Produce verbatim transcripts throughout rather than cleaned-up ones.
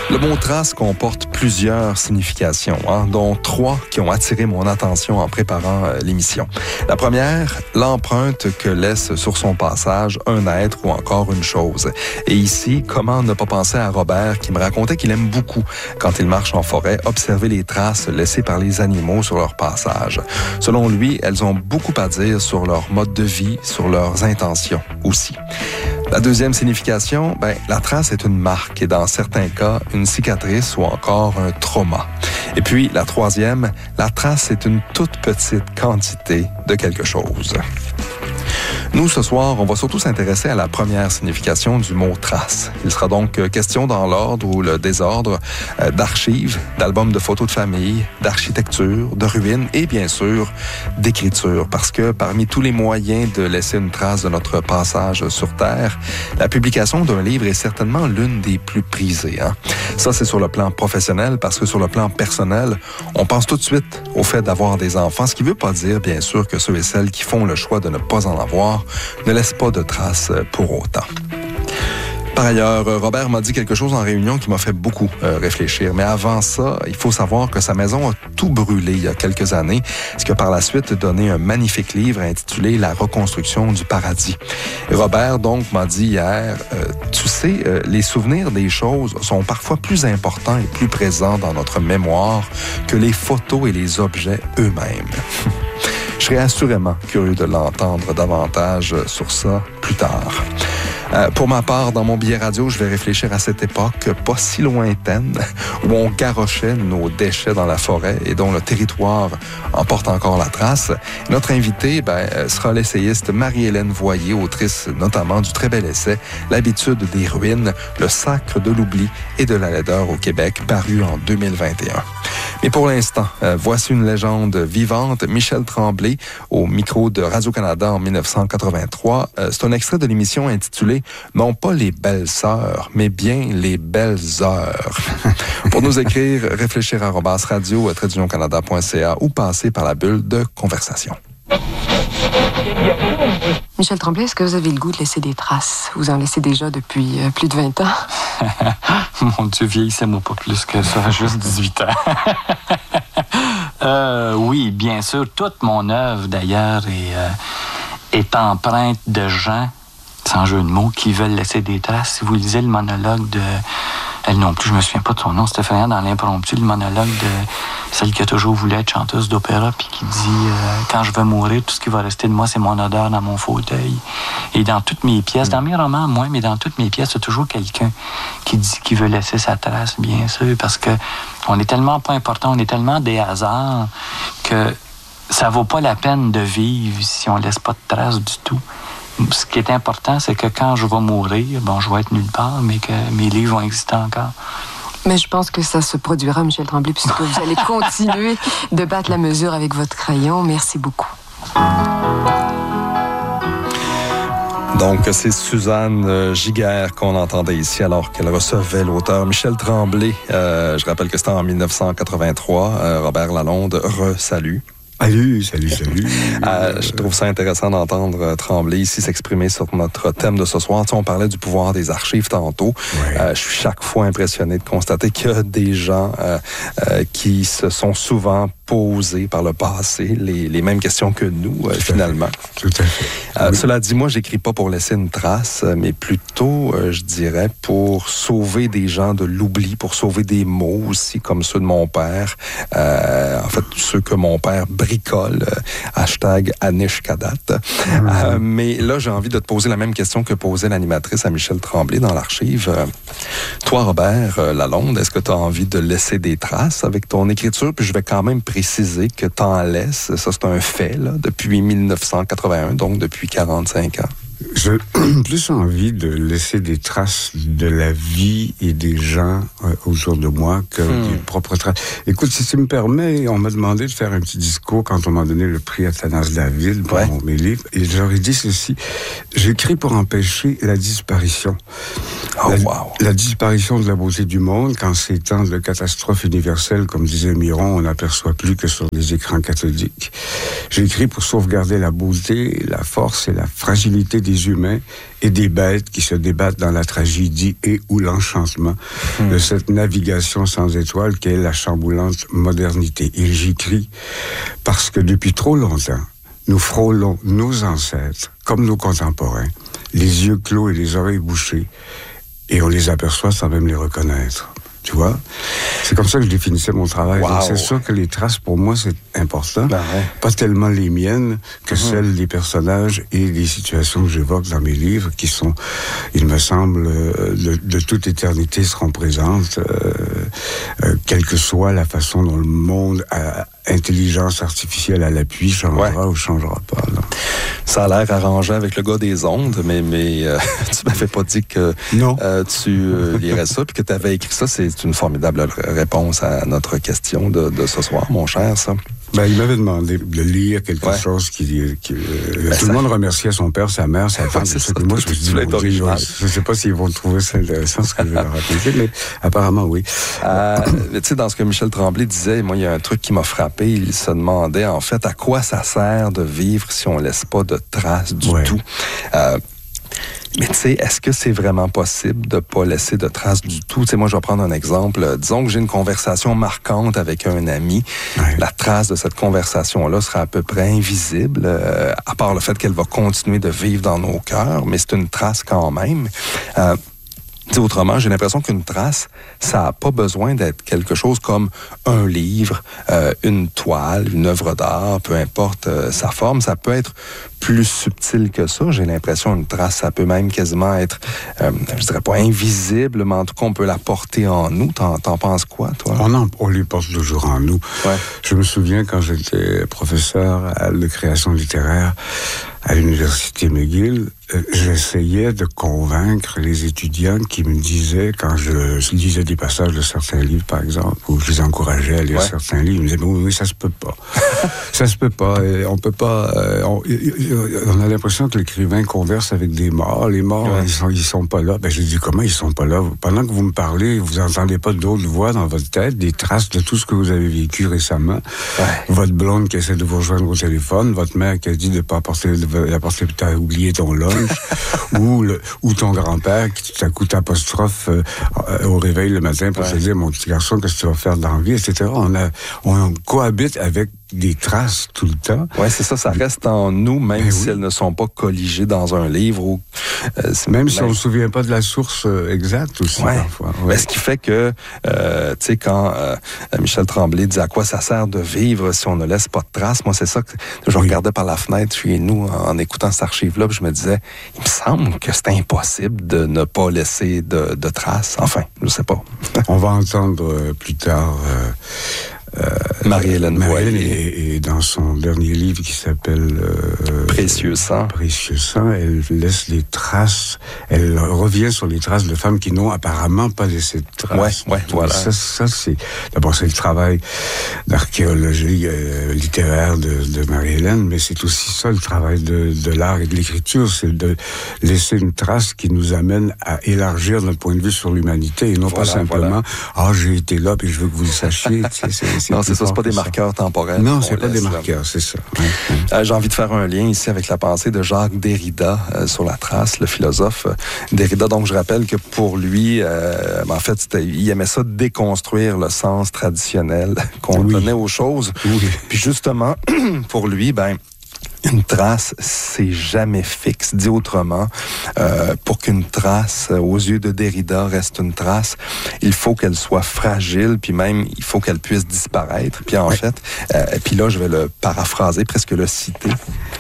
Le mot trace comporte plusieurs significations, hein, dont trois qui ont attiré mon attention en préparant euh, l'émission. La première, l'empreinte que laisse sur son passage un être ou encore une chose. Et ici, comment ne pas penser à Robert qui me racontait qu'il aime beaucoup, quand il marche en forêt, observer les traces laissées par les animaux sur leur passage. Selon lui, elles ont beaucoup à dire sur leur mode de vie, sur leurs intentions aussi. La deuxième signification, ben, la trace est une marque et dans certains cas, une cicatrice ou encore un trauma. Et puis, la troisième, la trace est une toute petite quantité de quelque chose. Nous, ce soir, on va surtout s'intéresser à la première signification du mot « trace ». Il sera donc question dans l'ordre ou le désordre euh, d'archives, d'albums de photos de famille, d'architecture, de ruines et bien sûr d'écriture. Parce que parmi tous les moyens de laisser une trace de notre passage sur Terre, la publication d'un livre est certainement l'une des plus prisées. Hein? Ça, c'est sur le plan professionnel parce que sur le plan personnel, on pense tout de suite au fait d'avoir des enfants, ce qui ne veut pas dire, bien sûr, que ceux et celles qui font le choix de ne pas en avoir ne laisse pas de traces pour autant. Par ailleurs, Robert m'a dit quelque chose en réunion qui m'a fait beaucoup euh, réfléchir. Mais avant ça, il faut savoir que sa maison a tout brûlé il y a quelques années, ce qui a par la suite donné un magnifique livre intitulé « La reconstruction du paradis ». Et Robert, donc, m'a dit hier, euh, tu sais, euh, les souvenirs des choses sont parfois plus importants et plus présents dans notre mémoire que les photos et les objets eux-mêmes. Je serais assurément curieux de l'entendre davantage sur ça plus tard. Euh, pour ma part, dans mon billet radio, je vais réfléchir à cette époque pas si lointaine où on garochait nos déchets dans la forêt et dont le territoire en porte encore la trace. Notre invitée ben, sera l'essayiste Marie-Hélène Voyer, autrice notamment du très bel essai « L'habitude des ruines, le sacre de l'oubli et de la laideur au Québec » paru en deux mille vingt et un. Mais pour l'instant, euh, voici une légende vivante, Michel Tremblay, au micro de Radio-Canada en dix-neuf cent quatre-vingt-trois. Euh, c'est un extrait de l'émission intitulée « Non pas les belles sœurs, mais bien les belles heures ». Pour nous écrire, réfléchir arobase radio à trait d'union canada point c a ou passer par la bulle de conversation. Michel Tremblay, est-ce que vous avez le goût de laisser des traces? Vous en laissez déjà depuis euh, plus de vingt ans. Mon Dieu, vieillissez-moi pas plus que ça, juste dix-huit ans. euh, oui, bien sûr, toute mon œuvre, d'ailleurs, est, euh, est empreinte de gens, sans jeu de mots, qui veulent laisser des traces. Si vous lisez le monologue de... Elle non plus, je me souviens pas de son nom, c'était effrayant dans l'impromptu, le monologue de celle qui a toujours voulu être chanteuse d'opéra, puis qui dit euh, « Quand je vais mourir, tout ce qui va rester de moi, c'est mon odeur dans mon fauteuil. » Et dans toutes mes pièces, dans mes romans, moins, mais dans toutes mes pièces, il y a toujours quelqu'un qui dit qui veut laisser sa trace, bien sûr, parce que on est tellement pas important, on est tellement des hasards que ça vaut pas la peine de vivre si on laisse pas de traces du tout. Ce qui est important, c'est que quand je vais mourir, bon, je vais être nulle part, mais que mes livres vont exister encore. Mais je pense que ça se produira, Michel Tremblay, puisque vous allez continuer de battre la mesure avec votre crayon. Merci beaucoup. Donc, c'est Suzanne Giguère qu'on entendait ici alors qu'elle recevait l'auteur Michel Tremblay. Euh, je rappelle que c'était en dix-neuf cent quatre-vingt-trois. Euh, Robert Lalonde re-salue. Salut, salut, salut. Euh, je trouve ça intéressant d'entendre euh, Tremblay ici s'exprimer sur notre thème de ce soir. Tu sais, on parlait du pouvoir des archives tantôt. Ouais. Euh, je suis chaque fois impressionné de constater qu'il y a des gens euh, euh, qui se sont souvent posés par le passé les, les mêmes questions que nous, euh, finalement. Tout à fait. Euh, oui. Cela dit, moi, j'écris pas pour laisser une trace, mais plutôt, euh, je dirais, pour sauver des gens de l'oubli, pour sauver des mots aussi, comme ceux de mon père. Euh, en fait, ceux que mon père bricole, euh, hashtag Anish Kadat. Mmh. Euh, mais là, j'ai envie de te poser la même question que posait l'animatrice à Michel Tremblay dans l'archive. Euh, toi, Robert euh, Lalonde, est-ce que tu as envie de laisser des traces avec ton écriture? Puis je vais quand même préciser que tu en laisses, ça c'est un fait, là, depuis dix-neuf cent quatre-vingt-un, donc depuis quarante-cinq ans. J'ai plus envie de laisser des traces de la vie et des gens euh, autour de moi que hmm. des propres traces. Écoute, si tu me permets, on m'a demandé de faire un petit discours quand on m'a donné le prix Athanase David pour ouais. mon, mes livres, et j'aurais dit ceci. J'écris pour empêcher la disparition. Oh, la, wow. la disparition de la beauté du monde, quand ces temps de catastrophe universelle, comme disait Miron, on n'aperçoit plus que sur les écrans cathodiques. J'écris pour sauvegarder la beauté, la force et la fragilité des des humains et des bêtes qui se débattent dans la tragédie et ou l'enchantement mmh. de cette navigation sans étoiles qu'est la chamboulante modernité. Et j'écris parce que depuis trop longtemps, nous frôlons nos ancêtres, comme nos contemporains, les yeux clos et les oreilles bouchées, et on les aperçoit sans même les reconnaître. Tu vois? C'est comme ça que je définissais mon travail. Wow. Donc c'est sûr que les traces, pour moi, c'est important. Ben ouais. Pas tellement les miennes que mmh. celles des personnages et des situations que j'évoque dans mes livres, qui sont, il me semble, de, de toute éternité seront présentes, euh, euh, quelle que soit la façon dont le monde a intelligence artificielle à l'appui changera ouais. ou changera pas. Là. Ça a l'air arrangé avec le gars des ondes, mais, mais euh, tu m'avais pas dit que euh, tu euh, lirais ça, puis que tu avais écrit ça. C'est une formidable réponse à notre question de, de ce soir, mon cher, ça. Ben, il m'avait demandé de lire quelque ouais. chose qui... qui euh, ben, tout ça... le monde remerciait son père, sa mère, sa tante. Ouais, c'est moi, je me suis dit, je ne sais pas s'ils vont trouver ça intéressant, ce que je vais leur raconter, mais apparemment, oui. Euh, tu sais, dans ce que Michel Tremblay disait, moi, il y a un truc qui m'a frappé. Il se demandait, en fait, à quoi ça sert de vivre si on ne laisse pas de traces du ouais. tout. Euh, Mais tu sais, est-ce que c'est vraiment possible de pas laisser de traces du tout? Tu sais, moi, je vais prendre un exemple. Disons que j'ai une conversation marquante avec un ami. Ouais. La trace de cette conversation-là sera à peu près invisible, euh, à part le fait qu'elle va continuer de vivre dans nos cœurs, mais c'est une trace quand même. Euh, Autrement, j'ai l'impression qu'une trace, ça n'a pas besoin d'être quelque chose comme un livre, euh, une toile, une œuvre d'art, peu importe euh, sa forme. Ça peut être plus subtil que ça. J'ai l'impression qu'une trace, ça peut même quasiment être, euh, je dirais pas invisible, mais en tout cas, on peut la porter en nous. T'en, t'en penses quoi, toi? On, en, on les porte toujours en nous. Ouais. Je me souviens quand j'étais professeur de création littéraire à l'université McGill, euh, j'essayais de convaincre les étudiants qui me disaient, quand je, je lisais des passages de certains livres, par exemple, ou je les encourageais à lire ouais. certains livres, ils me disaient, oui, oui, ça se peut pas. ça se peut pas. Et on peut pas... Euh, on, on a l'impression que l'écrivain converse avec des morts. Les morts, ouais. ils sont, ils sont pas là. Ben, je dis, comment ils sont pas là? Pendant que vous me parlez, vous entendez pas d'autres voix dans votre tête, des traces de tout ce que vous avez vécu récemment. Ouais. Votre blonde qui essaie de vous rejoindre au téléphone, votre mère qui a dit de pas apporter, de, apporter, t'as oublié ton lunch, ou, le, ou ton grand-père qui tout à coup t'apostrophe euh, au réveil le matin pour ouais. te dire, mon petit garçon, qu'est-ce que tu vas faire dans la vie, et cetera. On a, on cohabite avec des traces tout le temps. Oui, c'est ça, ça reste en nous, même ben si oui. elles ne sont pas colligées dans un livre. Ou, euh, même si on ne se souvient pas de la source euh, exacte aussi, ouais. parfois. Ouais. Ce qui fait que, euh, tu sais, quand euh, Michel Tremblay dit à quoi ça sert de vivre si on ne laisse pas de traces, moi, c'est ça que je oui. regardais par la fenêtre chez nous en, en écoutant cette archive-là, puis je me disais, il me semble que c'est impossible de ne pas laisser de, de traces. Enfin, je sais pas. On va entendre euh, plus tard... Euh, Euh, Marie-Hélène Boyer. Et, et dans son dernier livre qui s'appelle euh, Précieux sang. Précieux sang, elle laisse des traces. Elle revient sur les traces de femmes qui n'ont apparemment pas laissé de traces. Ouais, ouais, voilà. Ça, ça c'est d'abord c'est le travail d'archéologie euh, littéraire de, de Marie-Hélène, mais c'est aussi ça le travail de, de l'art et de l'écriture, c'est de laisser une trace qui nous amène à élargir notre point de vue sur l'humanité et non voilà, pas simplement ah voilà. j'ai été là puis je veux que vous le sachiez. C'est, c'est non, c'est ça, c'est pas des marqueurs ça. temporels. Non, c'est pas des marqueurs, c'est ça. Ouais. Euh, j'ai envie de faire un lien ici avec la pensée de Jacques Derrida euh, sur la trace, le philosophe Derrida. Donc, je rappelle que pour lui, euh, en fait, il aimait ça déconstruire le sens traditionnel qu'on oui. donnait aux choses. Oui. Puis justement, pour lui, ben une trace, c'est jamais fixe. Dit autrement, euh, pour qu'une trace, euh, aux yeux de Derrida, reste une trace, il faut qu'elle soit fragile, puis même, il faut qu'elle puisse disparaître. Puis en oui. fait, euh, puis là, je vais le paraphraser, presque le citer.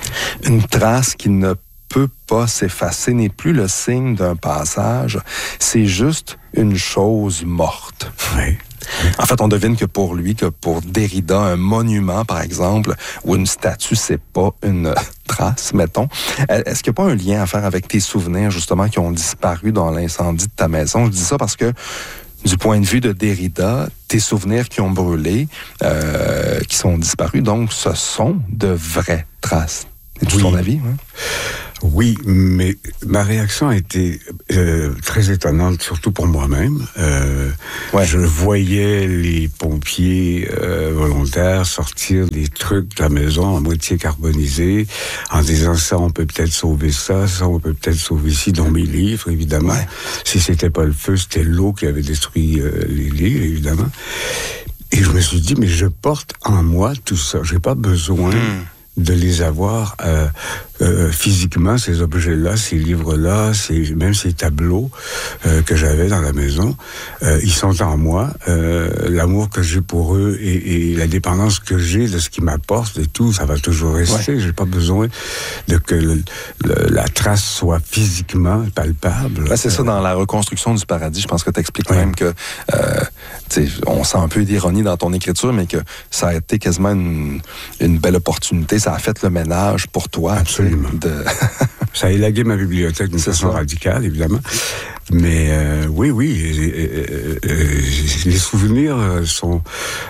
Une trace qui ne peut pas s'effacer n'est plus le signe d'un passage, c'est juste une chose morte. Oui. En fait, on devine que pour lui, que pour Derrida, un monument, par exemple, ou une statue, c'est pas une trace, mettons. Est-ce qu'il n'y a pas un lien à faire avec tes souvenirs, justement, qui ont disparu dans l'incendie de ta maison? Je dis ça parce que, du point de vue de Derrida, tes souvenirs qui ont brûlé, euh, qui sont disparus, donc, ce sont de vraies traces. C'est tout oui. ton avis, hein? Oui, mais ma réaction a été euh, très étonnante, surtout pour moi-même. Euh, ouais. Je voyais les pompiers euh, volontaires sortir des trucs de la maison à moitié carbonisés, en disant ça, on peut peut-être sauver ça, ça, on peut peut-être sauver ci, dont mes livres, évidemment. Ouais. Si c'était pas le feu, c'était l'eau qui avait détruit euh, les livres, évidemment. Et je me suis dit, mais je porte en moi tout ça. J'ai pas besoin mmh. de les avoir euh, euh, physiquement, ces objets-là, ces livres-là, ces, même ces tableaux euh, que j'avais dans la maison, euh, ils sont en moi. Euh, l'amour que j'ai pour eux et, et la dépendance que j'ai de ce qu'ils m'apportent et tout, ça va toujours rester. Ouais. J'ai pas besoin de que le, le, la trace soit physiquement palpable. Ben, c'est euh, ça, dans la reconstruction du paradis, je pense que tu expliques ouais. même que euh, on sent un peu d'ironie dans ton écriture, mais que ça a été quasiment une, une belle opportunité. Ça a fait le ménage pour toi. Absolument. De... ça a élagué ma bibliothèque d'une façon ça. radicale, évidemment. Mais euh, oui, oui, euh, euh, les souvenirs sont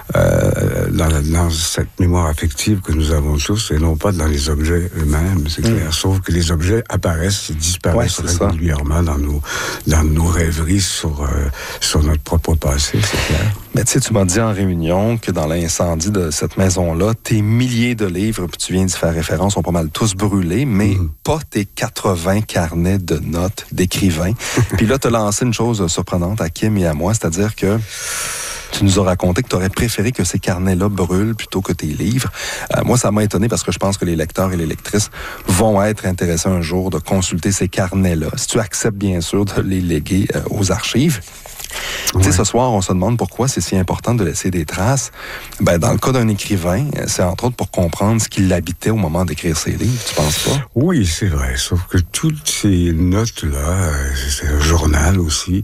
euh, dans, la, dans cette mémoire affective que nous avons tous, et non pas dans les objets eux-mêmes, c'est clair. Mmh. Sauf que les objets apparaissent et disparaissent ouais, régulièrement dans nos, dans nos rêveries sur, euh, sur notre propre passé, c'est clair. Mais tu sais, tu m'as dit en réunion que dans l'incendie de cette maison-là, tes milliers de livres, puis tu viens d'y faire référence, sont pas mal tous brûlés, mais mmh. pas tes quatre-vingts carnets de notes d'écrivains. Puis là, tu as lancé une chose surprenante à Kim et à moi, c'est-à-dire que tu nous as raconté que tu aurais préféré que ces carnets-là brûlent plutôt que tes livres. Euh, moi, ça m'a étonné parce que je pense que les lecteurs et les lectrices vont être intéressés un jour de consulter ces carnets-là. Si tu acceptes, bien sûr, de les léguer euh, aux archives. Ouais. Tu sais, ce soir, on se demande pourquoi c'est si important de laisser des traces. Ben, dans le cas d'un écrivain, c'est entre autres pour comprendre ce qui l'habitait au moment d'écrire ses livres, tu penses pas? Oui, c'est vrai, sauf que toutes ces notes-là, c'est un journal aussi,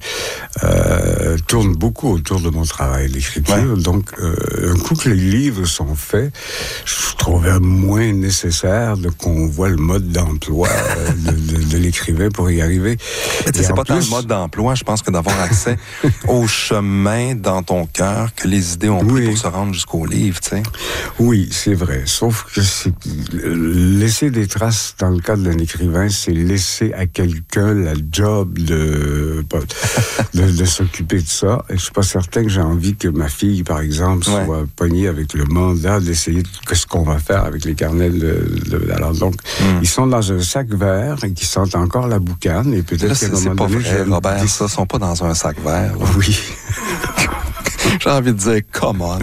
euh, tournent beaucoup autour de mon travail d'écriture. Ouais. Donc, euh, un coup que les livres sont faits, je trouvais moins nécessaire de qu'on voit le mode d'emploi de, de, de l'écrivain pour y arriver. Mais tu sais, c'est pas plus... tant le mode d'emploi, je pense que d'avoir accès au chemin dans ton cœur que les idées ont pris oui. pour se rendre jusqu'au livre, tu sais. Oui, c'est vrai. Sauf que c'est... laisser des traces dans le cadre d'un écrivain, c'est laisser à quelqu'un la job de, de, de s'occuper de ça. Et je suis pas certain que j'ai envie que ma fille, par exemple, ouais. soit pognée avec le mandat d'essayer de, qu'est-ce qu'on va faire avec les carnets de, de, alors donc, mm. ils sont dans un sac vert et qui sentent encore la boucane et peut-être là, qu'à un moment c'est pas donné, vrai, Robert, dis... ça, sont pas dans un sac vert. Là. Oui. J'ai envie de dire, come on.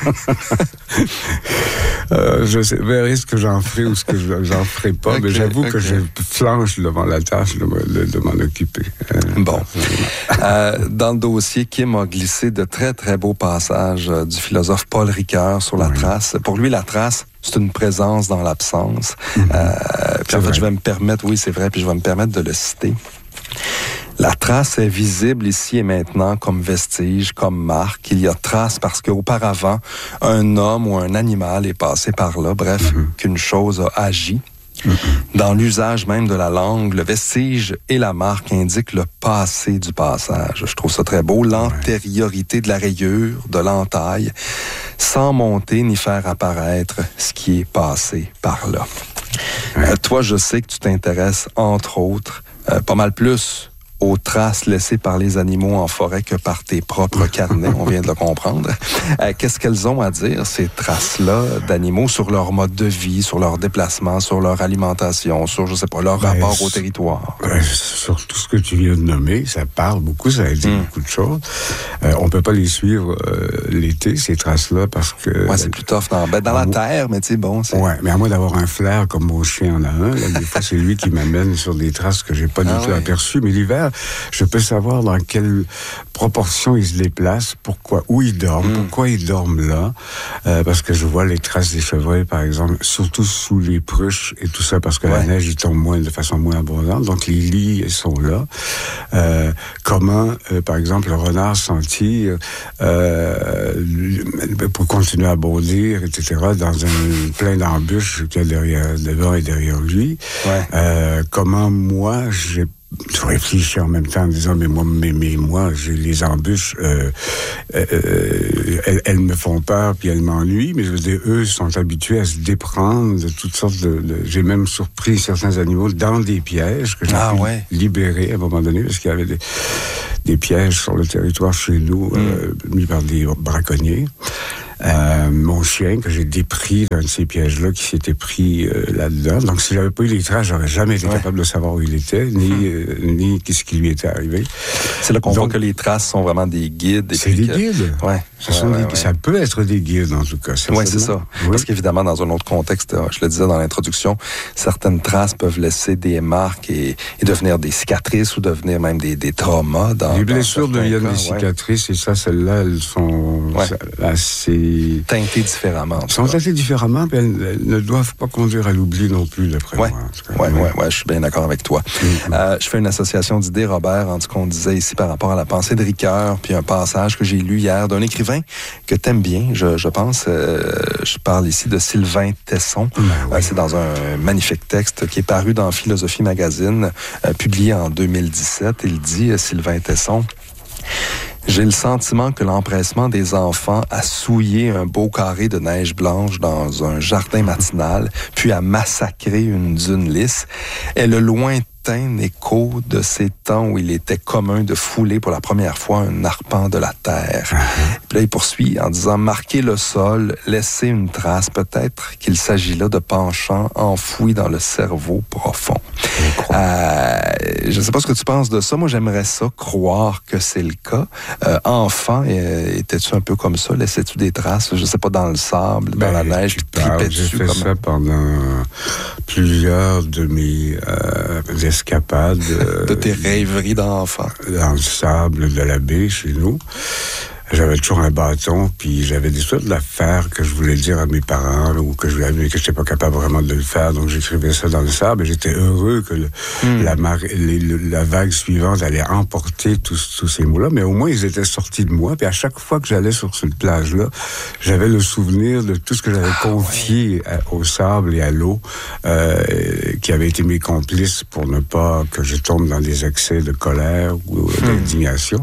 euh, je sais, verrai ce que j'en ferai ou ce que j'en ferai pas, okay, mais j'avoue okay. que je flanche devant la tâche de, de, de m'en occuper. Euh, bon. euh, dans le dossier, Kim a glissé de très, très beaux passages euh, du philosophe Paul Ricoeur sur la oui. trace. Pour lui, la trace, c'est une présence dans l'absence. Mm-hmm. Euh, puis en fait, je vais me permettre, oui, c'est vrai, puis je vais me permettre de le citer. La trace est visible ici et maintenant comme vestige, comme marque. Il y a trace parce qu'auparavant, un homme ou un animal est passé par là, bref, mm-hmm. qu'une chose a agi. Mm-hmm. Dans l'usage même de la langue, le vestige et la marque indiquent le passé du passage. Je trouve ça très beau. L'antériorité de la rayure, de l'entaille, sans monter ni faire apparaître ce qui est passé par là. Ouais. Euh, toi, je sais que tu t'intéresses, entre autres, euh, pas mal plus aux traces laissées par les animaux en forêt que par tes propres carnets, on vient de le comprendre. Euh, qu'est-ce qu'elles ont à dire, ces traces-là d'animaux, sur leur mode de vie, sur leur déplacement, sur leur alimentation, sur, je sais pas, leur ben, rapport au territoire? Ben, sur tout ce que tu viens de nommer, ça parle beaucoup, ça dit mm. beaucoup de choses. Euh, on peut pas les suivre euh, l'été, ces traces-là, parce que... Ouais, c'est plus tough dans, ben, dans la moi, terre, mais tu sais, bon... C'est... Ouais, mais à moins d'avoir un flair comme mon chien en a un, là, des fois, c'est lui qui m'amène sur des traces que j'ai pas ah, du tout ouais. aperçues, mais l'hiver, je peux savoir dans quelle proportion ils se déplacent, pourquoi, où ils dorment, mm. pourquoi ils dorment là, euh, parce que je vois les traces des chevreuils, par exemple, surtout sous les pruches et tout ça, parce que ouais. la neige, il tombe moins, de façon moins abondante, donc les lits sont là. Euh, comment, euh, par exemple, le renard sentier, euh, pour continuer à bondir, et cetera, dans un plein d'embûches qu'il y a derrière, devant et derrière lui, ouais. euh, comment moi, j'ai je réfléchis en même temps en disant, mais moi, mais, mais moi, j'ai les embûches, euh, euh, elles, elles me font peur, puis elles m'ennuient, mais je veux dire, eux sont habitués à se déprendre de toutes sortes de... de j'ai même surpris certains animaux dans des pièges que j'ai ah, pu ouais. libérer à un moment donné, parce qu'il y avait des, des pièges sur le territoire chez nous, mm. euh, mis par des braconniers. Euh, mon chien que j'ai dépris d'un de ces pièges-là qui s'était pris euh, là-dedans. Donc, si j'avais pas eu les traces, j'aurais jamais été ouais. capable de savoir où il était, ni, euh, ni qu'est-ce qui lui était arrivé. C'est là qu'on Donc, voit que les traces sont vraiment des guides. Et c'est des que... guides. Ouais. Ce sont ouais, des... ouais. Ça peut être des guides, en tout cas. Oui, c'est ça. Oui. Parce qu'évidemment, dans un autre contexte, je le disais dans l'introduction, certaines traces peuvent laisser des marques et, et devenir des cicatrices ou devenir même des, des traumas. Dans, les blessures deviennent cas, des cicatrices ouais. et ça, celles-là, elles sont ouais. assez... teintées différemment. Elles sont teintées différemment, mais elles, elles ne doivent pas conduire à l'oubli non plus, d'après ouais. moi. Oui, ouais, ouais, ouais, je suis bien d'accord avec toi. Mm-hmm. Euh, je fais une association d'idées, Robert, entre ce qu'on disait ici par rapport à la pensée de Ricoeur, puis un passage que j'ai lu hier d'un écrivain que t'aimes bien, je, je pense. Euh, je parle ici de Sylvain Tesson. Mm-hmm. Euh, c'est dans un magnifique texte qui est paru dans Philosophie Magazine, euh, publié en deux mille dix-sept. Il dit, euh, Sylvain Tesson, « J'ai le sentiment que l'empressement des enfants à souiller un beau carré de neige blanche dans un jardin matinal, puis à massacrer une dune lisse, est le lointain écho de ces temps où il était commun de fouler pour la première fois un arpent de la terre. » Puis là, il poursuit en disant « Marquer le sol, laisser une trace, peut-être qu'il s'agit là de penchants enfouis dans le cerveau profond. » Euh, je ne sais pas ce que tu penses de ça. Moi, j'aimerais ça, croire que c'est le cas. Euh, enfant, euh, étais-tu un peu comme ça? Laissais-tu des traces, je ne sais pas, dans le sable, ben, dans la neige? Tu tripais J'ai dessus fait comme... ça pendant plusieurs de mes euh, escapades. Euh, de tes rêveries d'enfant. Dans le sable de la baie, chez nous. J'avais toujours un bâton, puis j'avais des sortes d'affaires que je voulais dire à mes parents, là, ou que je voulais, mais que je n'étais pas capable vraiment de le faire. Donc, j'écrivais ça dans le sable, et j'étais heureux que le, mm. la, mar- les, le, la vague suivante allait emporter tous, tous ces mots-là. Mais au moins, ils étaient sortis de moi. Puis à chaque fois que j'allais sur cette plage-là, j'avais le souvenir de tout ce que j'avais ah, confié ouais. à, au sable et à l'eau, euh, qui avaient été mes complices pour ne pas que je tombe dans des excès de colère ou mm. d'indignation.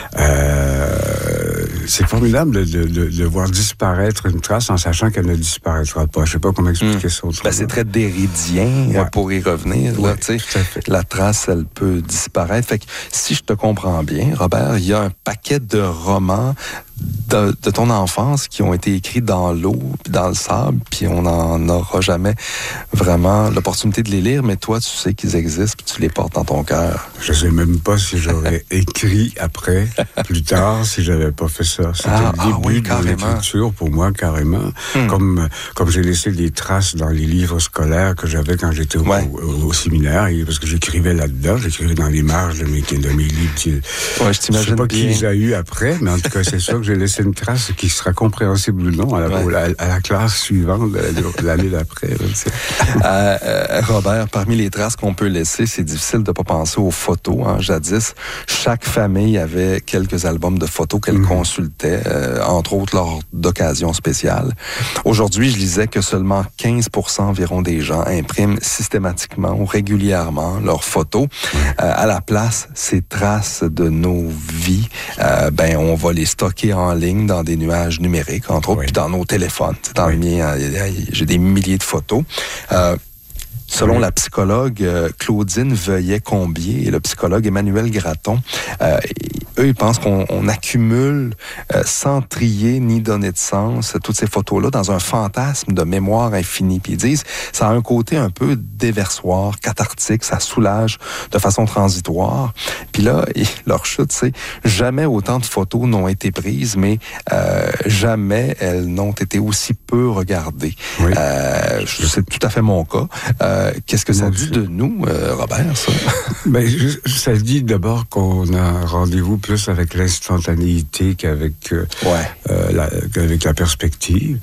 Euh, c'est formidable de, de, de, de voir disparaître une trace en sachant qu'elle ne disparaîtra pas. Je ne sais pas comment expliquer mmh. ça autrement. Ben, c'est très déridien, ouais. pour y revenir. Ouais, là, tu sais, la trace, elle peut disparaître. Fait que, si je te comprends bien, Robert, il y a un paquet de romans de, de ton enfance qui ont été écrits dans l'eau, puis dans le sable, puis on n'en aura jamais vraiment l'opportunité de les lire, mais toi, tu sais qu'ils existent, puis tu les portes dans ton cœur. Je sais même pas si j'aurais écrit après, plus tard, si j'avais pas fait ça. C'était ah, le début ah oui, de l'écriture pour moi, carrément. Hmm. Comme, comme j'ai laissé des traces dans les livres scolaires que j'avais quand j'étais au, ouais. au, au séminaire, parce que j'écrivais là-dedans, j'écrivais dans les marges de mes, de mes livres. Ouais, je t'imagine sais pas bien. Qui les a eu après, mais en tout cas, c'est sûr que j'ai laissé une trace qui sera compréhensible ou non à la, ouais. à, à la classe suivante, de l'année d'après. euh, euh, Robert, parmi les traces qu'on peut laisser, c'est difficile de ne pas penser aux photos. Hein. Jadis, chaque famille avait quelques albums de photos qu'elle mmh. consultait, euh, entre autres lors d'occasions spéciales. Aujourd'hui, je lisais que seulement quinze pour cent environ des gens impriment systématiquement ou régulièrement leurs photos. Mmh. Euh, à la place, ces traces de nos vies, euh, ben on va les stocker en ligne dans des nuages numériques, entre autres, oui. puis dans nos téléphones. Dans oui. le mien, j'ai des milliers de photos. Euh, Selon oui. la psychologue euh, Claudine Veuillet-Combier et le psychologue Emmanuel Gratton, euh, eux, ils pensent qu'on on accumule euh, sans trier ni donner de sens toutes ces photos-là dans un fantasme de mémoire infinie. Puis ils disent, ça a un côté un peu déversoir, cathartique, ça soulage de façon transitoire. Puis là, leur chute, c'est jamais autant de photos n'ont été prises, mais euh, jamais elles n'ont été aussi peu regardées. Oui. Euh, c'est tout à fait mon cas. Euh, Qu'est-ce que ça dit de nous, euh, Robert, ça? Ben, je, ça dit d'abord qu'on a rendez-vous plus avec l'instantanéité qu'avec euh, ouais. euh, la, qu'avec la perspective.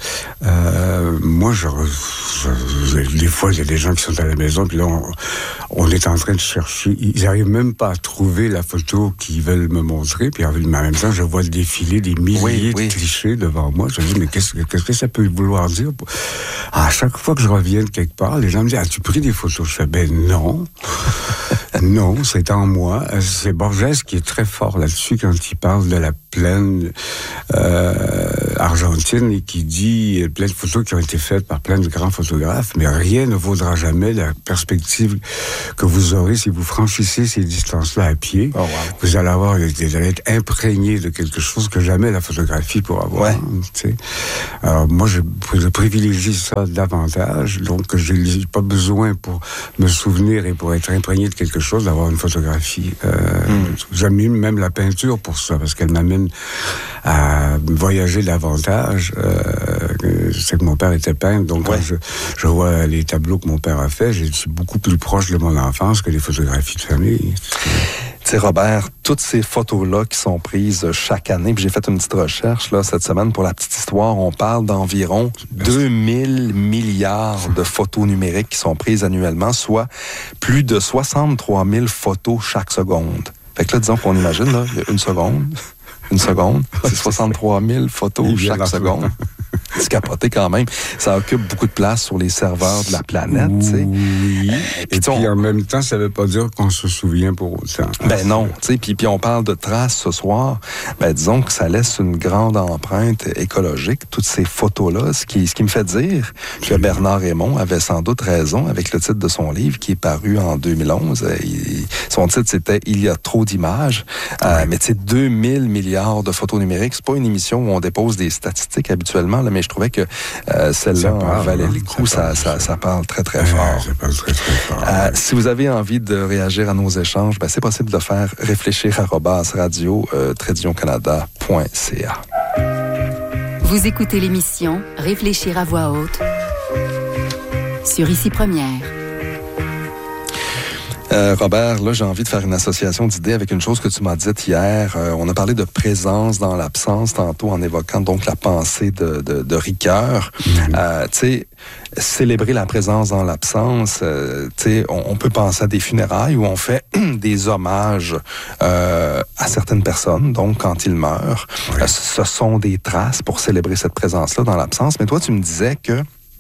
Euh, moi, je, je, des fois, il y a des gens qui sont à la maison, puis là, on, on est en train de chercher. Ils n'arrivent même pas à trouver la photo qu'ils veulent me montrer, puis en même temps, je vois défiler des milliers oui, oui. de clichés devant moi. Je me dis, mais qu'est-ce, qu'est-ce que ça peut vouloir dire? À chaque fois que je reviens de quelque part, les gens me disent, ah, tu pris des photos? Je fais, ben non. Non, c'est en moi. C'est Borges qui est très fort là-dessus quand il parle de la plaine euh, argentine et qui dit plein de photos qui ont été faites par plein de grands photographes, mais rien ne vaudra jamais la perspective que vous aurez si vous franchissez ces distances-là à pied. Oh, wow. Vous allez avoir, vous allez être imprégné de quelque chose que jamais la photographie pourra avoir. Ouais. Tu sais. Alors moi, je, je privilégie ça davantage, donc je n'ai pas besoin pour me souvenir et pour être imprégné de quelque chose d'avoir une photographie. Euh, mm. J'aime même la peinture pour ça, parce qu'elle m'amène à voyager davantage. Euh, c'est que mon père était peintre, donc ouais. quand je, je vois les tableaux que mon père a fait, je suis beaucoup plus proche de mon enfance que les photographies de famille. Tu sais, Robert, toutes ces photos-là qui sont prises chaque année, puis j'ai fait une petite recherche là cette semaine pour la petite histoire, on parle d'environ deux mille milliards de photos numériques qui sont prises annuellement, soit plus de soixante-trois mille photos chaque seconde. Fait que là, disons qu'on imagine, là, il y a une seconde, une seconde, c'est soixante-trois mille photos chaque seconde. C'est capoté quand même. Ça occupe beaucoup de place sur les serveurs de la planète, tu sais. Oui. Et puis, on... en même temps, ça veut pas dire qu'on se souvient pour autant. Ben non, tu sais. Puis, puis on parle de traces ce soir. Ben disons que ça laisse une grande empreinte écologique, toutes ces photos-là. Ce qui, ce qui me fait dire que Bernard Raymond avait sans doute raison avec le titre de son livre qui est paru en deux mille onze. Il, son titre, c'était « Il y a trop d'images ouais. ». Euh, mais tu sais, deux mille milliards de photos numériques, c'est pas une émission où on dépose des statistiques habituellement, là, mais je trouvais que euh, celle-là en valait le coup. Ça, ça, ça, ça parle très, très fort. Ouais, ça parle très, très fort. Euh, ouais. Si vous avez envie de réagir à nos échanges, ben, c'est possible de faire réfléchir arobase radio euh, trait canada point c a. Vous écoutez l'émission Réfléchir à voix haute sur Ici Première. Euh, Robert, là, j'ai envie de faire une association d'idées avec une chose que tu m'as dite hier. Euh, on a parlé de présence dans l'absence tantôt en évoquant donc la pensée de, de, de Ricoeur. Mm-hmm. Euh, tu sais, célébrer la présence dans l'absence, euh, tu sais, on, on peut penser à des funérailles où on fait des hommages euh, à certaines personnes, donc quand ils meurent. Oui. Euh, ce sont des traces pour célébrer cette présence-là dans l'absence. Mais toi, tu me disais que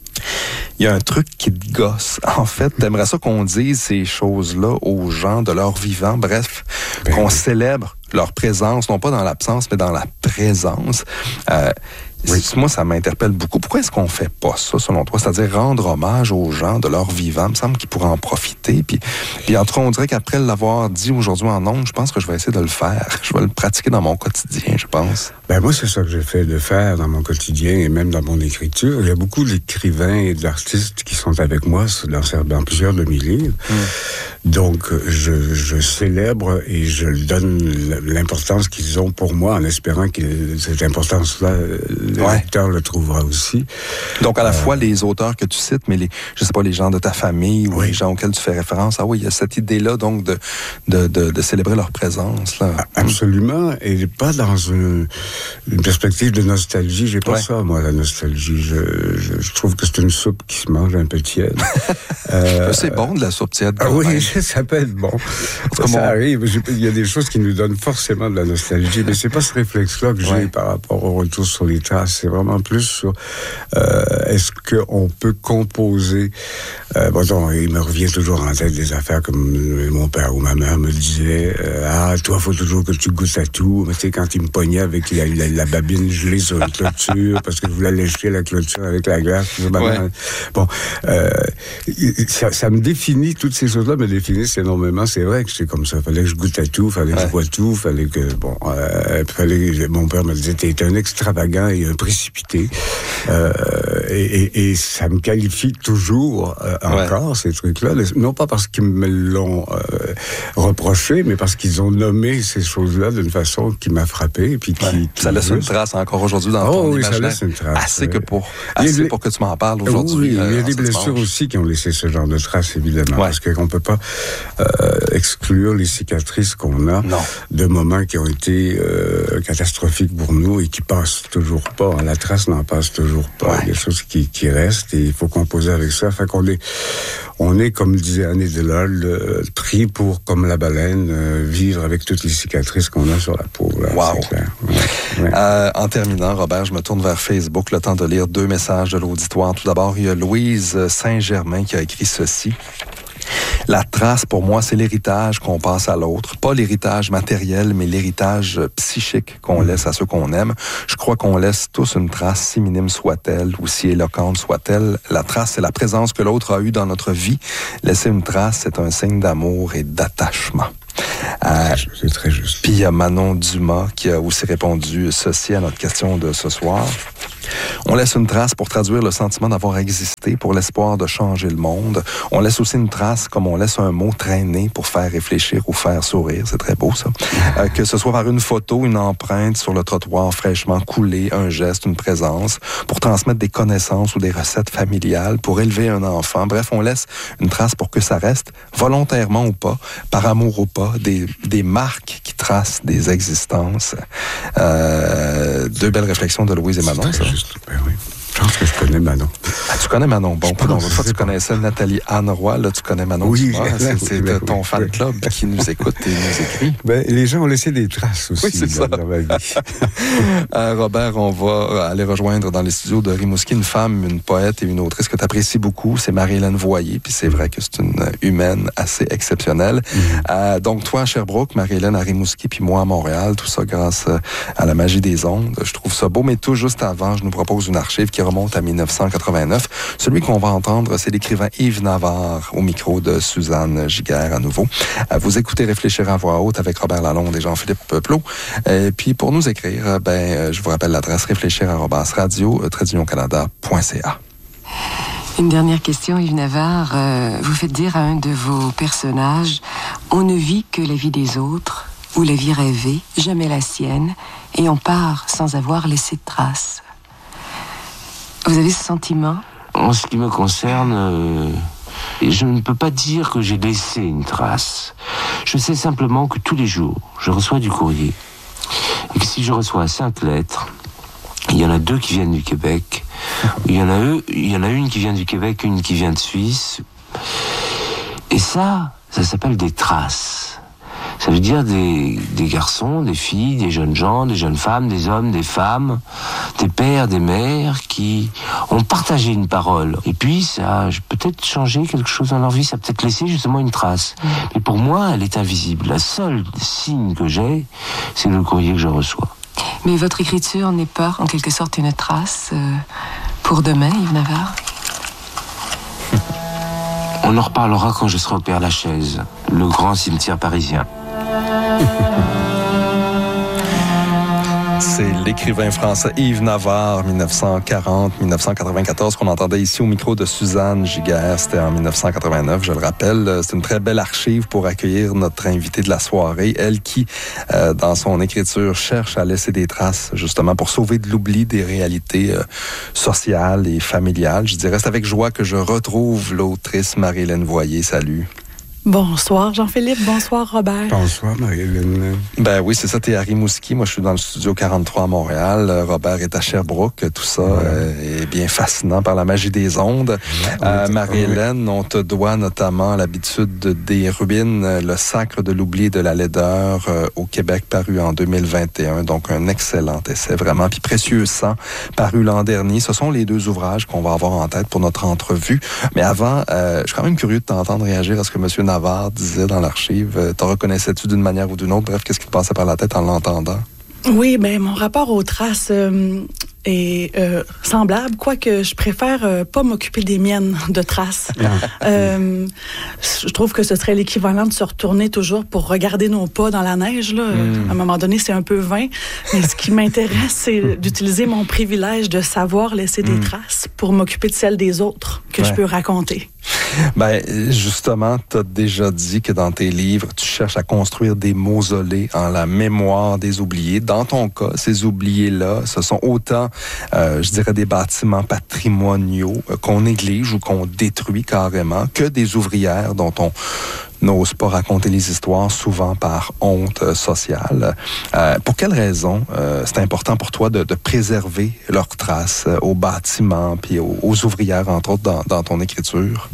il y a un truc qui te gosse. En fait, t'aimerais ça qu'on dise ces choses-là aux gens de leur vivant. Bref, ben qu'on oui. célèbre leur présence, non pas dans l'absence, mais dans la présence. Euh, oui. Moi, ça m'interpelle beaucoup. Pourquoi est-ce qu'on fait pas ça, selon toi? C'est-à-dire rendre hommage aux gens de leur vivant. Il me semble qu'ils pourraient en profiter. Puis, puis entre autres, on dirait qu'après l'avoir dit aujourd'hui en ondes, je pense que je vais essayer de le faire. Je vais le pratiquer dans mon quotidien, je pense. Ben moi, c'est ça que j'ai fait de faire dans mon quotidien et même dans mon écriture. Il y a beaucoup d'écrivains et d'artistes qui sont avec moi dans, dans plusieurs de mes livres. Mm. Donc, je, je célèbre et je donne l'importance qu'ils ont pour moi en espérant que cette importance-là, le ouais. lecteur le trouvera aussi. Donc, à la euh, fois les auteurs que tu cites, mais les, je sais pas, les gens de ta famille ou oui. les gens auxquels tu fais référence. Ah oui, il y a cette idée-là, donc, de, de, de, de célébrer leur présence, là. Absolument. Et pas dans une, une perspective de nostalgie. J'ai pas ouais. ça, moi, la nostalgie. Je, je, je trouve que c'est une soupe qui se mange un peu tiède. euh, c'est bon, de la soupe tiède. Ah oui, ça peut être bon. Ça, ça arrive. Il y a des choses qui nous donnent forcément de la nostalgie, mais c'est pas ce réflexe-là que j'ai ouais. par rapport au retour sur les traces. C'est vraiment plus sur euh, est-ce qu'on peut composer. Euh, bon, donc, il me revient toujours en tête des affaires comme mon père ou ma mère me disaient euh, ah, toi, faut toujours que tu goûtes à tout. Mais tu sais, quand il me pognait avec la, la, la babine gelée sur la clôture, parce que je voulais lécher la clôture avec la glace. Ouais. Bon, euh, ça, ça me définit, toutes ces choses-là me définissent énormément. C'est vrai que c'est comme ça. Fallait que je goûte à tout, fallait que ouais. je bois tout, fallait que, bon, euh, fallait, mon père me disait, t'es un extravagant et un précipité. Euh, et, et, et ça me qualifie toujours euh, encore, ouais. ces trucs-là. Non pas parce qu'ils me l'ont euh, reproché, mais parce qu'ils ont nommé ces choses-là d'une façon qui m'a frappé. Et puis qui, ouais. qui ça laisse juste... une trace encore aujourd'hui dans oh, ton oui, imaginaire. Ça laisse une trace. Assez, ouais. que pour, assez des... pour que tu m'en parles aujourd'hui. Oui, euh, il y a des blessures dimanche. Aussi qui ont laissé ce genre de traces, évidemment. Ouais. Parce qu'on ne peut pas euh, exclure les cicatrices qu'on a non. de moments qui ont été euh, catastrophiques pour nous et qui passent toujours pas. La trace n'en passe toujours pas. Ouais. Il y a des choses qui, qui restent et il faut composer avec ça. Fait qu'on est, on est, comme disait Annie Delol, euh, pris pour, comme la baleine, euh, vivre avec toutes les cicatrices qu'on a sur la peau. Là, wow. c'est clair. Ouais. Ouais. Euh, en terminant, Robert, je me tourne vers Facebook, le temps de lire deux messages de l'auditoire. Tout d'abord, il y a Louise Saint-Germain qui a écrit ceci. La trace, pour moi, c'est l'héritage qu'on passe à l'autre. Pas l'héritage matériel, mais l'héritage psychique qu'on laisse à ceux qu'on aime. Je crois qu'on laisse tous une trace, si minime soit-elle ou si éloquente soit-elle. La trace, c'est la présence que l'autre a eue dans notre vie. Laisser une trace, c'est un signe d'amour et d'attachement. Euh, c'est très juste. Puis il y a Manon Dumas qui a aussi répondu ceci à notre question de ce soir. On laisse une trace pour traduire le sentiment d'avoir existé, pour l'espoir de changer le monde. On laisse aussi une trace comme on laisse un mot traîner pour faire réfléchir ou faire sourire. C'est très beau, ça. Euh, que ce soit par une photo, une empreinte sur le trottoir fraîchement coulé, un geste, une présence, pour transmettre des connaissances ou des recettes familiales, pour élever un enfant. Bref, on laisse une trace pour que ça reste, volontairement ou pas, par amour ou pas, des, des marques qui tracent des existences. Euh, deux belles réflexions de Louise et Manon, ça. Juste, ben oui. Je pense que je connais Manon. Ah, tu connais Manon. Bon, puis l'autre fois, tu connaissais Nathalie Anne Roy. Là, tu connais Manon. Oui, Dumas. C'est, c'est oui, ton oui, fan oui. club qui nous écoute et nous écrit. Ben, les gens ont laissé des traces aussi Oui, c'est dans, ça. dans ma vie. euh, Robert, on va aller rejoindre dans les studios de Rimouski une femme, une poète et une autrice que tu apprécies beaucoup. C'est Marie-Hélène Voyer. Puis c'est vrai que c'est une humaine assez exceptionnelle. Mm-hmm. Euh, donc, toi à Sherbrooke, Marie-Hélène à Rimouski, puis moi à Montréal. Tout ça grâce à la magie des ondes. Je trouve ça beau. Mais tout juste avant, je nous propose une archive qui remonte à dix-neuf cent quatre-vingt-neuf. Celui qu'on va entendre, c'est l'écrivain Yves Navarre au micro de Suzanne Giguère à nouveau. Vous écoutez Réfléchir à voix haute avec Robert Lalonde et Jean-Philippe Plot. Et puis pour nous écrire, ben je vous rappelle l'adresse réfléchir arobase radio tiret canada point c a. Une dernière question, Yves Navarre. Euh, vous faites dire à un de vos personnages, on ne vit que la vie des autres ou la vie rêvée, jamais la sienne, et on part sans avoir laissé de traces. Vous avez ce sentiment? En ce qui me concerne, euh, je ne peux pas dire que j'ai laissé une trace. Je sais simplement que tous les jours, je reçois du courrier. Et que si je reçois cinq lettres, il y en a deux qui viennent du Québec. Il y en a, eux, il y en a une qui vient du Québec, une qui vient de Suisse. Et ça, ça s'appelle des traces. Ça veut dire des, des garçons, des filles, des jeunes gens, des jeunes femmes, des hommes, des femmes, des pères, des mères qui ont partagé une parole. Et puis ça a peut-être changé quelque chose dans leur vie, ça a peut-être laissé justement une trace. Mais pour moi, elle est invisible. La seule signe que j'ai, c'est le courrier que je reçois. Mais votre écriture n'est pas, en quelque sorte, une trace euh, pour demain, Yves Navarre? On en reparlera quand je serai au Père-Lachaise, le grand cimetière parisien. C'est l'écrivain français Yves Navarre, dix-neuf cent quarante à dix-neuf cent quatre-vingt-quatorze, qu'on entendait ici au micro de Suzanne Giguère. C'était en dix-neuf cent quatre-vingt-neuf, je le rappelle. C'est une très belle archive pour accueillir notre invitée de la soirée. Elle qui, euh, dans son écriture, cherche à laisser des traces, justement, pour sauver de l'oubli des réalités euh, sociales et familiales. Je dirais, c'est avec joie que je retrouve l'autrice Marie-Hélène Voyer. Salut. Bonsoir Jean-Philippe, bonsoir Robert. Bonsoir Marie-Hélène. Ben oui, c'est ça, t'es à Rimouski, moi je suis dans le studio quarante-trois à Montréal, Robert est à Sherbrooke, tout ça ouais. euh, est bien fascinant par la magie des ondes. Ouais, euh, Marie-Hélène, on te doit notamment l'habitude des ruines, le sacre de l'oubli de la laideur euh, au Québec, paru en deux mille vingt et un, donc un excellent essai vraiment, puis Précieux sang, paru l'an dernier. Ce sont les deux ouvrages qu'on va avoir en tête pour notre entrevue. Mais avant, euh, je suis quand même curieux de t'entendre réagir à ce que M. Navarre disait dans l'archive. T'en reconnaissais-tu d'une manière ou d'une autre? Bref, qu'est-ce qui te passait par la tête en l'entendant? Oui, ben mon rapport aux traces euh, est euh, semblable, quoique je préfère euh, pas m'occuper des miennes de traces. euh, je trouve que ce serait l'équivalent de se retourner toujours pour regarder nos pas dans la neige. Là. Mm. À un moment donné, c'est un peu vain. Mais ce qui m'intéresse, c'est d'utiliser mon privilège de savoir laisser mm. des traces pour m'occuper de celles des autres que ouais. je peux raconter. Ben, justement, tu as déjà dit que dans tes livres, tu cherches à construire des mausolées en la mémoire des oubliés. Dans ton cas, ces oubliés-là, ce sont autant, euh, je dirais, des bâtiments patrimoniaux euh, qu'on néglige ou qu'on détruit carrément, que des ouvrières dont on n'ose pas raconter les histoires, souvent par honte euh, sociale. Euh, pour quelles raisons euh, c'est important pour toi de, de préserver leurs traces euh, aux bâtiments puis aux, aux ouvrières, entre autres, dans, dans ton écriture?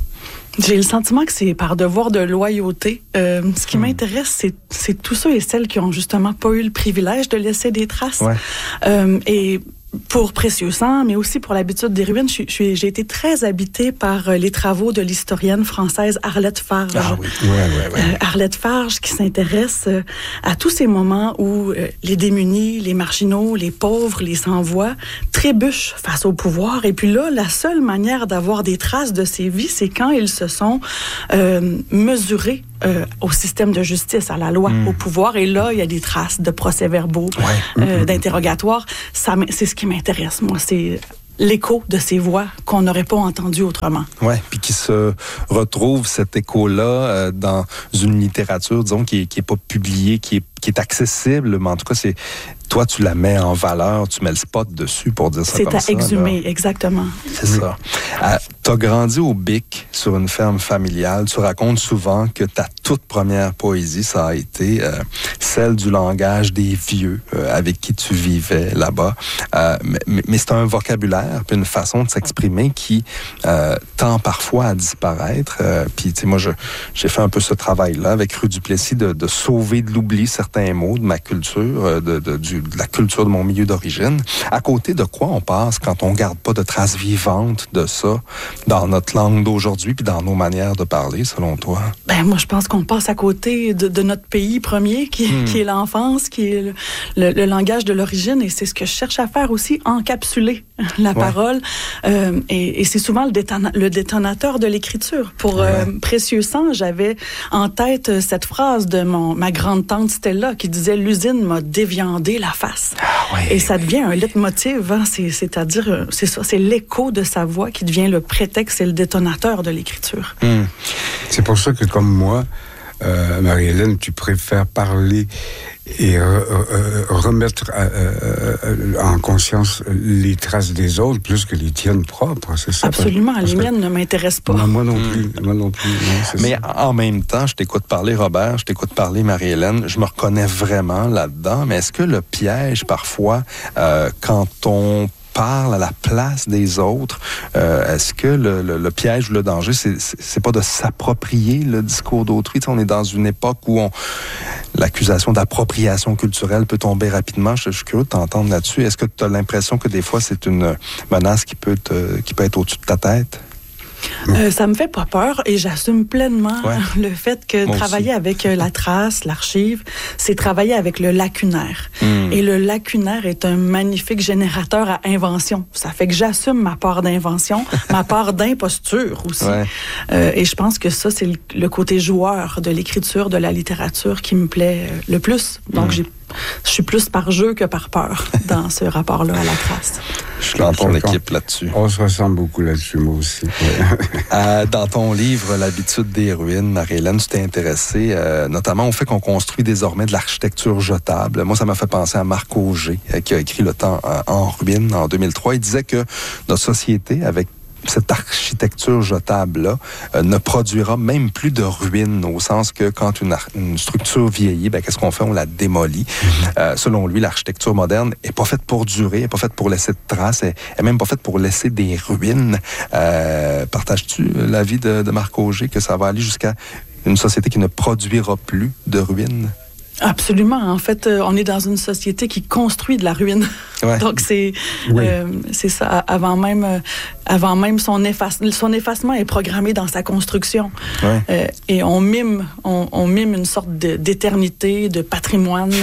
J'ai le sentiment que c'est par devoir de loyauté. Euh, ce qui Hmm. m'intéresse, c'est, c'est tous ceux et celles qui ont justement pas eu le privilège de laisser des traces. Ouais. Euh, et pour Précieux Sang, mais aussi pour l'habitude des ruines, je, je, j'ai été très habitée par euh, les travaux de l'historienne française Arlette Farge. Ah oui. Ouais, ouais, ouais. Euh, Arlette Farge qui s'intéresse euh, à tous ces moments où euh, les démunis, les marginaux, les pauvres, les sans-voix trébuchent face au pouvoir. Et puis là, la seule manière d'avoir des traces de ces vies, c'est quand ils se sont euh, mesurés euh, au système de justice, à la loi, Mm. au pouvoir. Et là, il y a des traces de procès-verbaux, Ouais. euh, d'interrogatoires. Ça, m- c'est ce qui m'intéresse, moi. C'est l'écho de ces voix qu'on n'aurait pas entendues autrement. Oui, puis qui se retrouve cet écho-là euh, dans une littérature, disons, qui est, qui est pas publiée, qui est, qui est accessible, mais en tout cas, c'est toi, tu la mets en valeur, tu mets le spot dessus pour dire ça C'est comme à ça. exhumer, là. exactement. C'est ça. Euh, tu as grandi au Bic, sur une ferme familiale. Tu racontes souvent que ta toute première poésie, ça a été euh, celle du langage des vieux euh, avec qui tu vivais là-bas. Euh, mais mais, mais c'est un vocabulaire, puis une façon de s'exprimer qui euh, tend parfois à disparaître. Euh, puis, tu sais, moi, je, j'ai fait un peu ce travail-là avec Rue Duplessis de, de sauver de l'oubli certains mots de ma culture, euh, de, de, du, de la culture de mon milieu d'origine. À côté de quoi on passe quand on garde pas de traces vivantes de ça dans notre langue d'aujourd'hui puis dans nos manières de parler, selon toi? Ben moi, je pense qu'on passe à côté de, de notre pays premier, qui, Hmm. qui est l'enfance, qui est le, le, le langage de l'origine, et c'est ce que je cherche à faire aussi, encapsuler la Ouais. parole. Euh, et, et c'est souvent le, détona- le détonateur de l'écriture. Pour Ouais. euh, Précieux Sang, j'avais en tête cette phrase de mon, ma grande-tante Stella qui disait « L'usine m'a déviandé la face Ah, ouais, Et ça devient un leitmotiv, hein, c'est, c'est-à-dire, euh, c'est ça, c'est l'écho de sa voix qui devient le prétexte et le détonateur de l'écriture. Hmm. C'est pour ça que, comme moi, euh, Marie-Hélène, tu préfères parler et euh, euh, remettre euh, euh, en conscience les traces des autres plus que les tiennes propres, c'est ça? Absolument, Parce les que- miennes ne m'intéressent pas. Non, moi non plus, moi non plus. non, c'est Mais ça. en même temps, je t'écoute parler, Robert, je t'écoute parler, Marie-Hélène, je me reconnais vraiment là-dedans, mais est-ce que le piège, parfois, euh, quand on parle à la place des autres, euh, est-ce que le, le, le piège ou le danger, c'est, c'est, c'est pas de s'approprier le discours d'autrui? Tu sais, on est dans une époque où on, l'accusation d'appropriation culturelle peut tomber rapidement. Je, je suis curieux de t'entendre là-dessus. Est-ce que tu as l'impression que des fois, c'est une menace qui peut, te, qui peut être au-dessus de ta tête? Euh, ça me fait pas peur et j'assume pleinement Ouais. le fait que Moi travailler aussi. avec euh, la trace, l'archive, c'est travailler avec le lacunaire. Mm. Et le lacunaire est un magnifique générateur à invention. Ça fait que j'assume ma part d'invention, ma part d'imposture aussi. Ouais. Euh, et je pense que ça, c'est le, le côté joueur de l'écriture, de la littérature qui me plaît euh, le plus. Donc, Mm. j'ai, je suis plus par jeu que par peur dans ce rapport-là à la trace. Je suis dans ton Je équipe là-dessus. On se ressemble beaucoup là-dessus, moi aussi. Ouais. Euh, dans ton livre L'habitude des ruines, Marie-Hélène, tu t'es intéressée euh, notamment au fait qu'on construit désormais de l'architecture jetable. Moi, ça m'a fait penser à Marc Auger, euh, qui a écrit Le temps euh, en ruine en deux mille trois. Il disait que notre société, avec cette architecture jetable-là, euh, ne produira même plus de ruines, au sens que quand une, ar- une structure vieillit, ben, qu'est-ce qu'on fait? On la démolit. Euh, selon lui, l'architecture moderne est pas faite pour durer, est pas faite pour laisser de traces, est, est même pas faite pour laisser des ruines. Euh, partages-tu l'avis de, de Marc Auger que ça va aller jusqu'à une société qui ne produira plus de ruines? Absolument. En fait, euh, on est dans une société qui construit de la ruine. Ouais. Donc, c'est Oui. euh, c'est ça. Avant même, euh, avant même son, efface, son effacement est programmé dans sa construction. Ouais. Euh, et on mime, on, on mime une sorte de, d'éternité, de patrimoine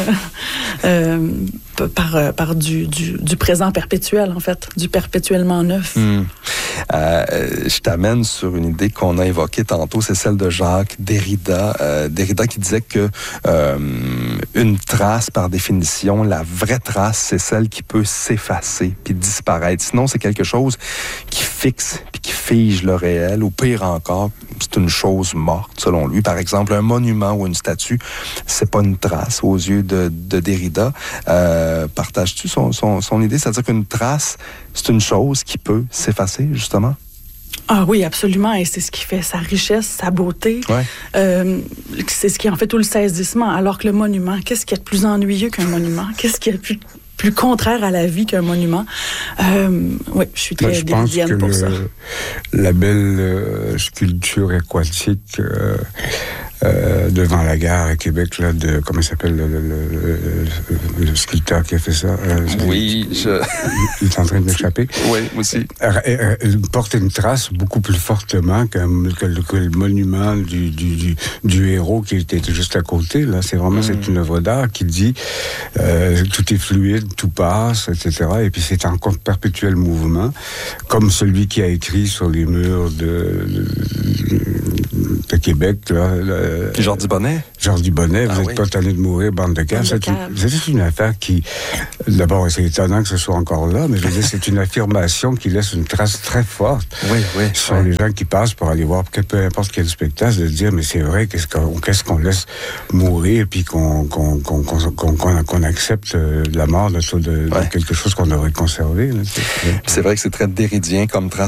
euh, par, euh, par du, du, du présent perpétuel, en fait, du perpétuellement neuf. Hmm. Euh, je t'amène sur une idée qu'on a évoquée tantôt, c'est celle de Jacques Derrida. Euh, Derrida qui disait que euh, une trace, par définition, la vraie trace, c'est celle qui peut s'effacer puis disparaître. Sinon, c'est quelque chose qui fixe puis qui fige le réel, ou pire encore, c'est une chose morte, selon lui. Par exemple, un monument ou une statue, c'est pas une trace aux yeux de, de Derrida. Euh, partages-tu son, son, son idée? C'est-à-dire qu'une trace, c'est une chose qui peut s'effacer, justement? Ah oui, absolument. Et c'est ce qui fait sa richesse, sa beauté. Ouais. Euh, c'est ce qui en fait tout le saisissement. Alors que le monument, qu'est-ce qu'il y a de plus ennuyeux qu'un monument? Qu'est-ce qu'il y a de plus plus contraire à la vie qu'un monument. Euh, oui, je suis très dévidienne pour le, ça. La belle euh, sculpture aquatique euh, euh, devant la gare à Québec, là, de, comment il s'appelle le, le, le, le sculpteur qui a fait ça? Euh, oui, je... Il est en train de m'échapper. Oui, aussi. Elle porte une trace beaucoup plus fortement que, que, le, que le monument du, du, du, du héros qui était juste à côté. Là, c'est vraiment, mm. c'est une œuvre d'art qui dit euh, tout est fluide, tout passe, et cetera. Et puis c'est en perpétuel mouvement, comme celui qui a écrit sur les murs de, de, de Québec. Là, le, Jordi Bonnet. Jordi Bonnet, vous ah, n'êtes oui. pas tanné de mourir, bande de cave. C'est, c'est une affaire qui, d'abord, c'est étonnant que ce soit encore là, mais je veux dire, c'est une affirmation qui laisse une trace très forte oui, oui, sur oui. les gens qui passent pour aller voir peu importe quel spectacle, de dire, mais c'est vrai, qu'est-ce qu'on, qu'est-ce qu'on laisse mourir, puis qu'on, qu'on, qu'on, qu'on, qu'on, qu'on accepte la mort de, de, de ouais. quelque chose qu'on devrait conserver. Là, c'est, c'est vrai que c'est très déridien comme trace